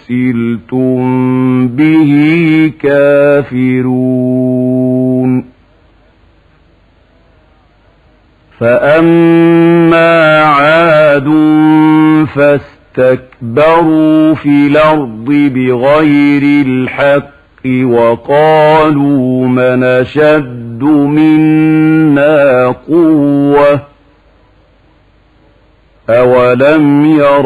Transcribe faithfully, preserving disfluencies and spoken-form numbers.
أرسلتم به كافرون فأما عاد فاستكبروا في الأرض بغير الحق وقالوا من أشد منا قوة أولم يروا